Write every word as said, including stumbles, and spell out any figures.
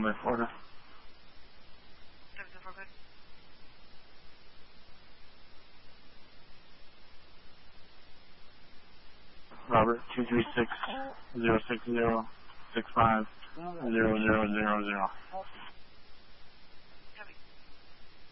Bay, Florida. seven two four, good. Robert, two three six, zero six zero, six five, zero zero zero zero.